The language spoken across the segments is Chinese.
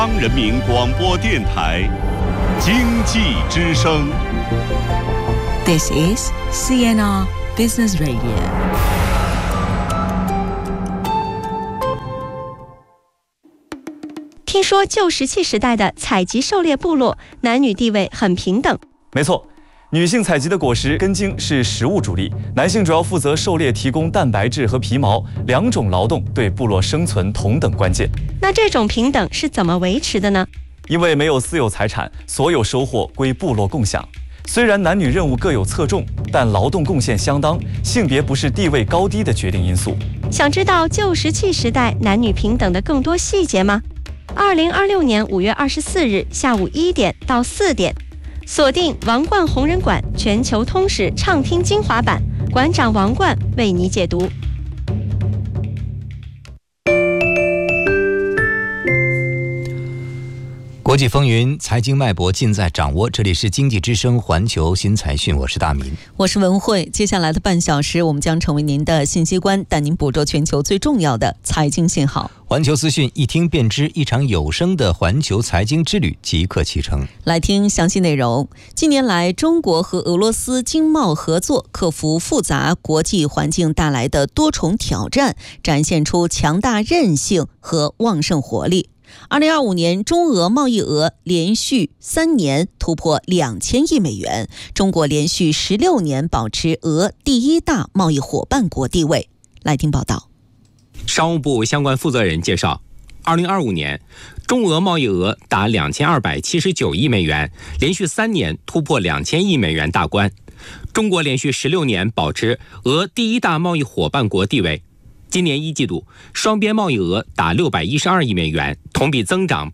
中央人民广播电台经济之声。 This is CNR Business Radio。 听说旧石器时代的采集狩猎部落男女地位很平等。 没错，女性采集的果实根茎是食物主力，男性主要负责狩猎，提供蛋白质和皮毛，两种劳动对部落生存同等关键。 那这种平等是怎么维持的呢？ 因为没有私有财产，所有收获归部落共享。虽然男女任务各有侧重，但劳动贡献相当，性别不是地位高低的决定因素。 想知道旧石器时代男女平等的更多细节吗？2026年5月24日下午1点到4点，锁定王冠红人馆全球通史畅听精华版，馆长王冠为你解读。 国际风云，财经脉搏尽在掌握。这里是经济之声环球新财讯，我是大民， 我是文慧。接下来的半小时，我们将成为您的信息官，带您捕捉全球最重要的财经信号。 环球资讯一听便知，一场有声的环球财经之旅即刻启程。 来听详细内容。近年来，中国和俄罗斯经贸合作克服复杂国际环境带来的多重挑战，展现出强大韧性和旺盛活力。2025年，中俄贸易额连续3年突破2000亿美元，中国连续16年保持俄第一大贸易伙伴国地位。来听报道。 商务部相关负责人介绍，2025年，中俄贸易额达2279亿美元，连续3年突破2000亿美元大关。中国连续16年保持俄第一大贸易伙伴国地位。今年1季度，双边贸易额达612亿美元，同比增长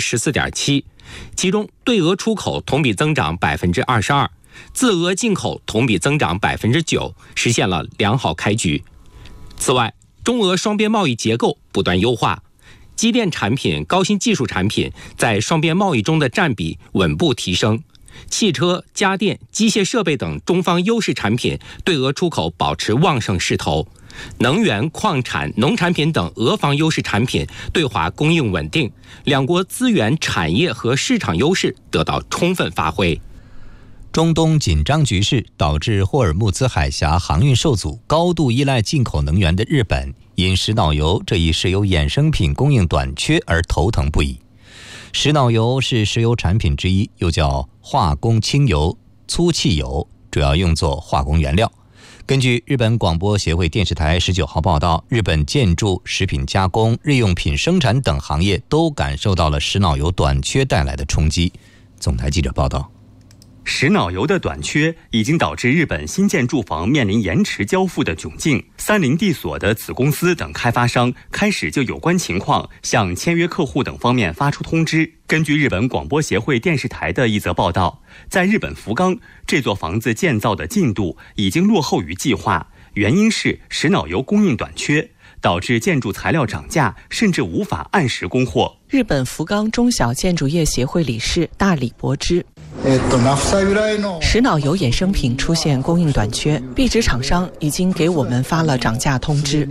14.7%，其中对俄出口同比增长22%，自俄进口同比增长9%，实现了良好开局。此外，中俄双边贸易结构不断优化，机电产品、高新技术产品在双边贸易中的占比稳步提升，汽车、家电、机械设备等中方优势产品对俄出口保持旺盛势头。能源、矿产、农产品等俄方优势产品对华供应稳定，两国资源、产业和市场优势得到充分发挥。 中东紧张局势导致霍尔木兹海峡航运受阻，高度依赖进口能源的日本因石脑油这一石油衍生品供应短缺而头疼不已。石脑油是石油产品之一，又叫化工轻油、粗汽油，主要用作化工原料。根据日本广播协会电视台19号报道，日本建筑、食品加工、日用品生产等行业都感受到了石脑油短缺带来的冲击。总台记者报道， 石脑油的短缺已经导致日本新建住房面临延迟交付的窘境。三菱地所的子公司等开发商开始就有关情况向签约客户等方面发出通知。根据日本广播协会电视台的一则报道，在日本福冈，这座房子建造的进度已经落后于计划，原因是石脑油供应短缺，导致建筑材料涨价，甚至无法按时供货。 日本福冈中小建筑业协会理事大里博之，石脑油衍生品出现供应短缺，壁纸厂商已经给我们发了涨价通知。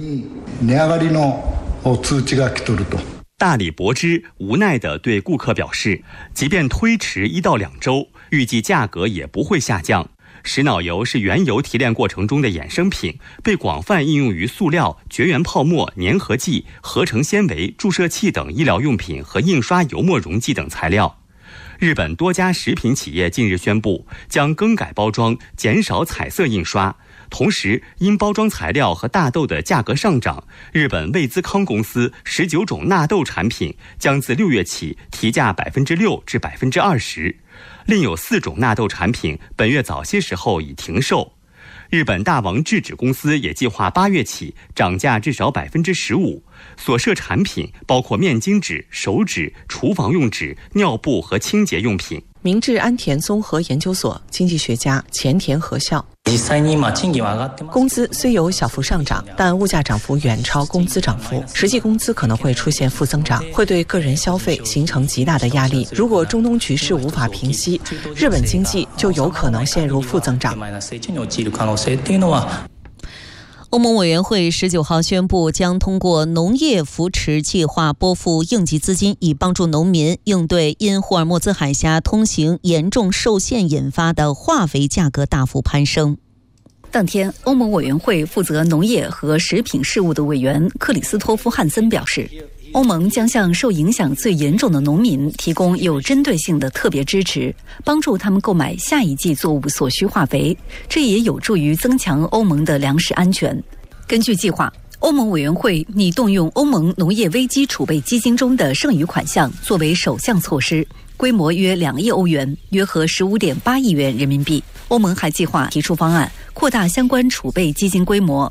大里博之无奈地对顾客表示，即便推迟1到2周，预计价格也不会下降。石脑油是原油提炼过程中的衍生品，被广泛应用于塑料、绝缘泡沫、粘合剂、合成纤维、注射器等医疗用品和印刷油墨溶剂等材料。日本多家食品企业近日宣布将更改包装，减少彩色印刷。同时，因包装材料和大豆的价格上涨，日本味滋康公司19种纳豆产品将自6月起提价6%至20%，另有4种纳豆产品本月早些时候已停售。日本大王制纸公司也计划8月起涨价至少15%，所涉产品包括面巾纸、手纸、厨房用纸、尿布和清洁用品。 明治安田综合研究所经济学家前田和孝，工资虽有小幅上涨，但物价涨幅远超工资涨幅，实际工资可能会出现负增长，会对个人消费形成极大的压力。如果中东局势无法平息，日本经济就有可能陷入负增长。 欧盟委员会19号宣布，将通过农业扶持计划拨付应急资金，以帮助农民应对因霍尔木兹海峡通行严重受限引发的化肥价格大幅攀升。 当天，欧盟委员会负责农业和食品事务的委员克里斯托夫·汉森表示，欧盟将向受影响最严重的农民提供有针对性的特别支持，帮助他们购买下一季作物所需化肥，这也有助于增强欧盟的粮食安全。根据计划，欧盟委员会拟动用欧盟农业危机储备基金中的剩余款项作为首项措施，规模约2亿欧元，约合15.8亿元人民币。欧盟还计划提出方案，扩大相关储备基金规模。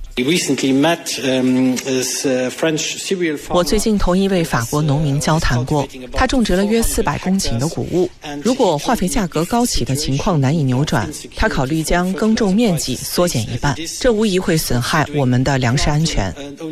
我最近同一位法国农民交谈过，他种植了约400公顷的谷物。如果化肥价格高企的情况难以扭转，他考虑将耕种面积缩减一半，这无疑会损害我们的粮食安全。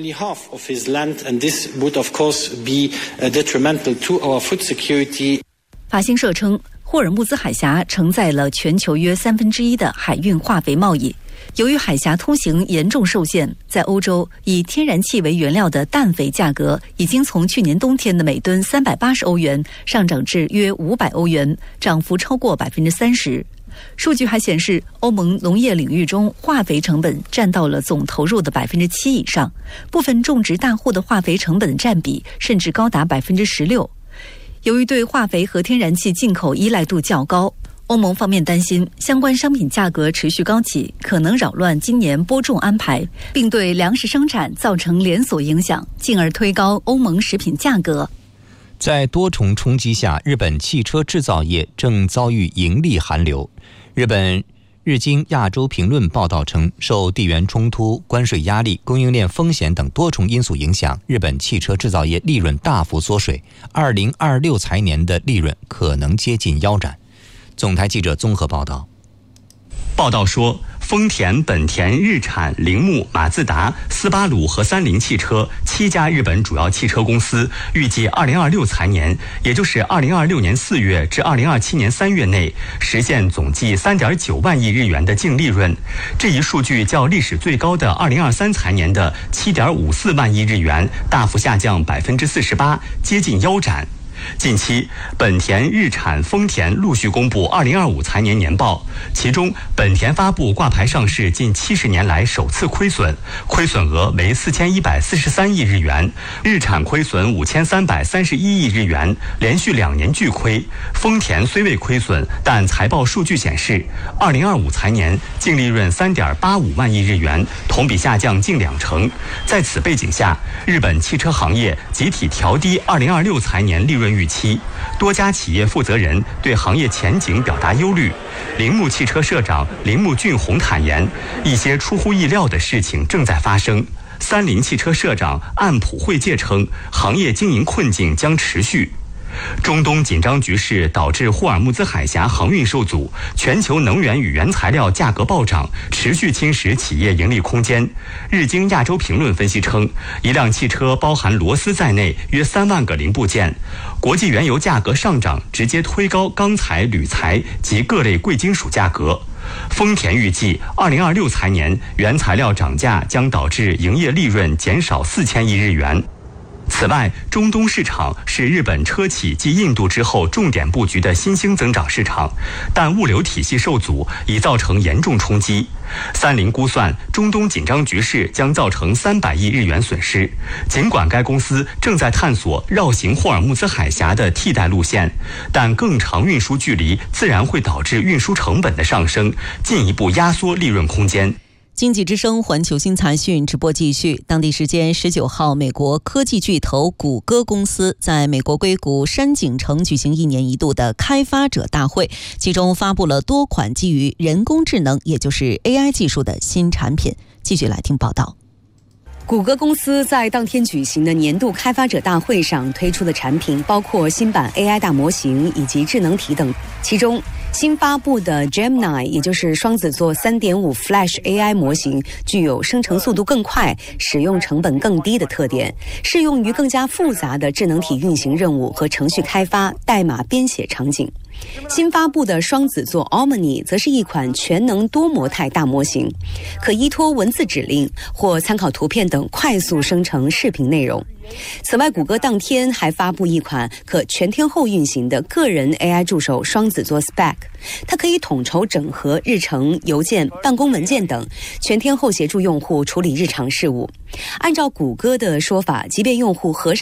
法新社称，霍尔木兹海峡承载了全球约1/3的海运化肥贸易。由于海峡通行严重受限，在欧洲以天然气为原料的氮肥价格已经从去年冬天的每吨380欧元上涨至约500欧元，涨幅超过30%。数据还显示，欧盟农业领域中化肥成本占到了总投入的7%以上，部分种植大户的化肥成本占比甚至高达16%。由于对化肥和天然气进口依赖度较高，欧盟方面担心相关商品价格持续高企，可能扰乱今年播种安排，并对粮食生产造成连锁影响，进而推高欧盟食品价格。 在多重冲击下，日本汽车制造业正遭遇盈利寒流。日经亚洲评论报道称，受地缘冲突、关税压力、供应链风险等多重因素影响，日本汽车制造业利润大幅缩水，2026财年的利润可能接近腰斩。总台记者综合报道。 报道说，丰田、本田、日产、铃木、马自达、斯巴鲁和三菱汽车7家日本主要汽车公司预计2026财年，也就是2026年4月至2027年3月内，实现总计3.9万亿日元的净利润。这一数据较历史最高的2023财年的7.54万亿日元大幅下降48%，接近腰斩。近期，本田、日产、丰田陆续公布2025财年年报，其中本田发布挂牌上市近70年来首次亏损，亏损额为4143亿日元；日产亏损5331亿日元，连续2年巨亏。丰田虽未亏损，但财报数据显示，2025财年净利润3.85万亿日元，同比下降近20%。在此背景下，日本汽车行业集体调低2026财年利润预期，多家企业负责人对行业前景表达忧虑。铃木汽车社长铃木俊宏坦言，一些出乎意料的事情正在发生。三菱汽车社长岸普惠介称，行业经营困境将持续。中东紧张局势导致霍尔木兹海峡航运受阻，全球能源与原材料价格暴涨，持续侵蚀企业盈利空间。日经亚洲评论分析称，一辆汽车包含螺丝在内约3万个零部件。国际原油价格上涨，直接推高钢材、铝材及各类贵金属价格。丰田预计2026财年原材料涨价将导致营业利润减少4000亿日元。此外，中东市场是日本车企继印度之后重点布局的新兴增长市场，但物流体系受阻已造成严重冲击。三菱估算，中东紧张局势将造成300亿日元损失。尽管该公司正在探索绕行霍尔木兹海峡的替代路线，但更长运输距离自然会导致运输成本的上升，进一步压缩利润空间。 经济之声环球新财讯直播继续。当地时间19号，美国科技巨头谷歌公司在美国硅谷山景城举行1年1度的开发者大会，其中发布了多款基于人工智能，也就是 AI 技术的新产品。继续来听报道。 谷歌公司在当天举行的年度开发者大会上推出的产品包括新版 AI 大模型以及智能体等，其中新发布的 Gemini 也就是双子座 3.5 Flash AI 模型具有生成速度更快、使用成本更低的特点，适用于更加复杂的智能体运行任务和程序开发、代码编写场景。 新发布的双子座 Omni 则是一款全能多模态大模型，可依托文字指令或参考图片等快速生成视频内容。此外，谷歌当天还发布一款可全天候运行的个人 AI 助手双子座 Spec， 它可以统筹整合日程、邮件、办公文件等，全天候协助用户处理日常事务。按照谷歌的说法，即便用户合上